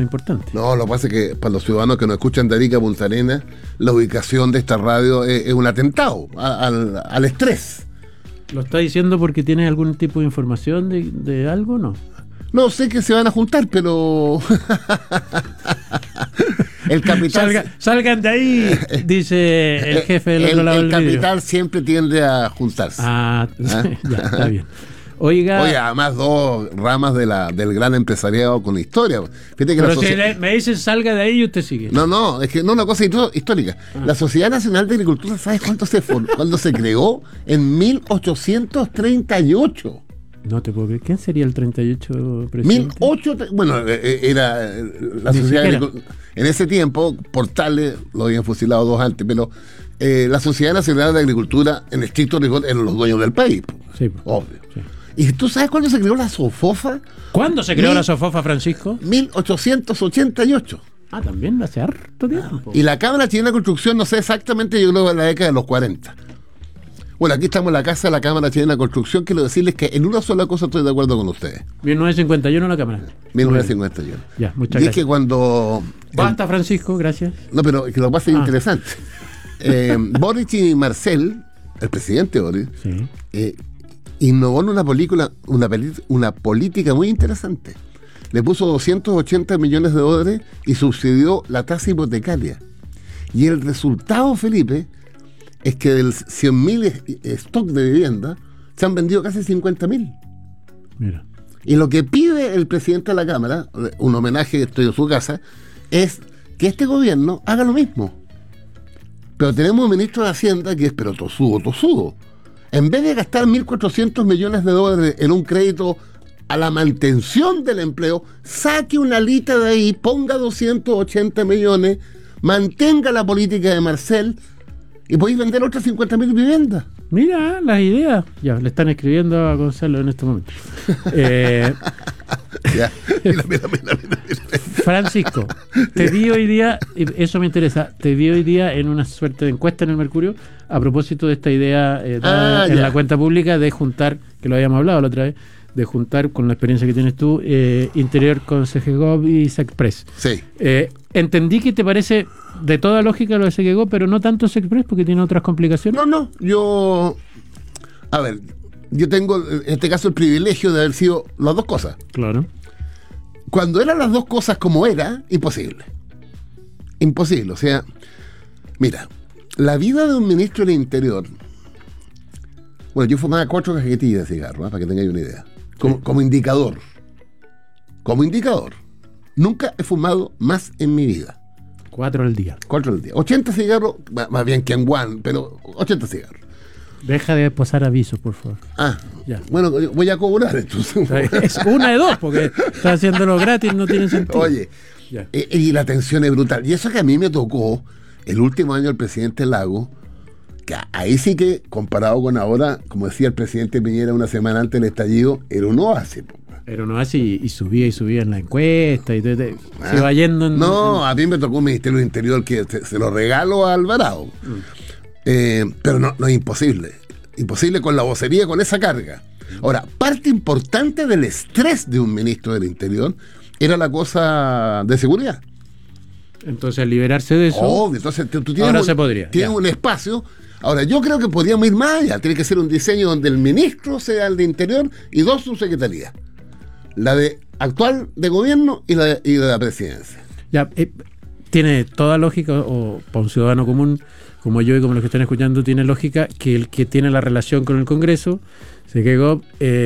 lo importante. No, lo que pasa es que para los ciudadanos que nos escuchan de Arica a Punta Arenas, la ubicación de esta radio es un atentado al estrés. ¿Lo está diciendo porque tiene algún tipo de información de algo, no? No sé que se van a juntar, pero el capital salgan de ahí, dice el jefe del otro lado del vidrio. El capital siempre tiende a juntarse. Ya, está bien. Oiga, además dos ramas del gran empresariado con historia. Fíjate que pero si me dicen salga de ahí y usted sigue. No, es que no, una cosa histórica. La Sociedad Nacional de Agricultura, ¿sabes cuándo se creó? En 1838. No te puedo creer. ¿Quién sería el 38 presidente? Era la Sociedad en ese tiempo, Portales lo habían fusilado 2 antes, pero la Sociedad Nacional de Agricultura, en estricto rigor, eran los dueños del país. Sí, obvio. Sí. ¿Y tú sabes cuándo se creó la SOFOFA? ¿Cuándo se creó la SOFOFA, Francisco? 1888. También hace harto tiempo. Y la Cámara Chilena de Construcción, no sé exactamente, yo creo que en la década de los 40. Bueno, aquí estamos en la casa de la Cámara Chilena de Construcción. Quiero decirles que en una sola cosa estoy de acuerdo con ustedes. 1951 la Cámara. 1951. Ya, muchas gracias. Y gracias. es que cuando... Basta, Francisco, gracias. No, pero que lo que pasa es interesante. Boric y Marcel, el presidente Boric, sí, innovó en una política muy interesante. Le puso 280 millones de dólares y subsidió la tasa hipotecaria. Y el resultado, Felipe, es que del 100.000 stock de vivienda se han vendido casi 50.000. Mira. Y lo que pide el presidente de la Cámara, un homenaje, estoy en su casa, es que este gobierno haga lo mismo. Pero tenemos un ministro de Hacienda que es tosudo. En vez de gastar 1.400 millones de dólares en un crédito a la mantención del empleo, saque una alita de ahí, ponga 280 millones, mantenga la política de Marcel y podéis vender otras 50.000 viviendas. Mira las ideas. Ya, le están escribiendo a Gonzalo en este momento. Ya. Mira. Francisco, te vi hoy día, eso me interesa, te vi hoy día en una suerte de encuesta en el Mercurio a propósito de esta idea en la cuenta pública de juntar, que lo habíamos hablado la otra vez, de juntar con la experiencia que tienes tú, Interior con CGGOV y SECPRES. Sí. Entendí que te parece de toda lógica lo de CGGOV, pero no tanto SECPRES porque tiene otras complicaciones. No, yo tengo en este caso el privilegio de haber sido las dos cosas. Claro. Cuando eran las dos cosas como era, imposible. O sea, mira, la vida de un ministro del Interior. Bueno, yo fumaba 4 cajetillas de cigarro, para que tengáis una idea. Como indicador. Nunca he fumado más en mi vida. 4 al día. 80 cigarros, más bien que en one, pero 80 cigarros. Deja de posar avisos, por favor. Ya. Bueno, voy a cobrar entonces. Es una de dos, porque está haciéndolo gratis, no tiene sentido. Oye, y la tensión es brutal. Y eso que a mí me tocó el último año del presidente Lago, que ahí sí que, comparado con ahora, como decía el presidente Piñera una semana antes del estallido, era un oasis. Era un oasis y subía en la encuesta y se iba yendo en... No, a mí me tocó un Ministerio del Interior que se lo regalo a Alvarado. Pero no es imposible. Imposible con la vocería, con esa carga. Ahora, parte importante del estrés de un ministro del Interior era la cosa de seguridad. Entonces, al liberarse de eso, entonces tú tienes ahora se podría. Tienes un espacio. Ahora, yo creo que podríamos ir más allá. Tiene que ser un diseño donde el ministro sea el de Interior y 2 subsecretarías. La de actual de gobierno y la de la presidencia. Ya, tiene toda lógica, o para un ciudadano común como yo y como los que están escuchando, tiene lógica que el que tiene la relación con el Congreso, CGGOV,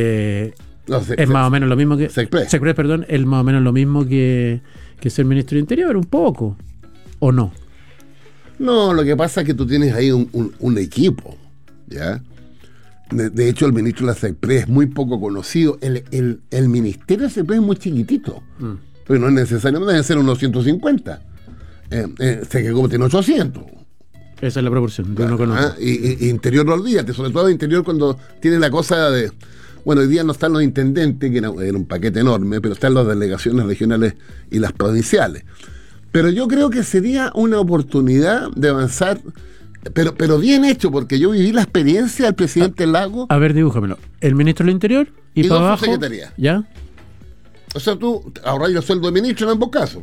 es más o menos lo mismo que... SECPRES, es más o menos lo mismo que ser ministro de Interior, un poco, ¿o no? No, lo que pasa es que tú tienes ahí un equipo, ¿ya? De hecho, el ministro de la SECPRES es muy poco conocido. El ministerio de SECPRES es muy chiquitito, pero no es necesariamente, deben ser unos 150. CGGOV tiene 800. Esa es la proporción, yo no conozco. Y Interior no olvídate, sobre todo Interior cuando tiene la cosa de... Bueno, hoy día no están los intendentes, que era un paquete enorme, pero están las delegaciones regionales y las provinciales. Pero yo creo que sería una oportunidad de avanzar, pero bien hecho, porque yo viví la experiencia del presidente Lago. A ver, dibújamelo. El ministro del Interior y para abajo... secretaría. ¿Ya? O sea, tú ahorras el sueldo de ministro en ambos casos.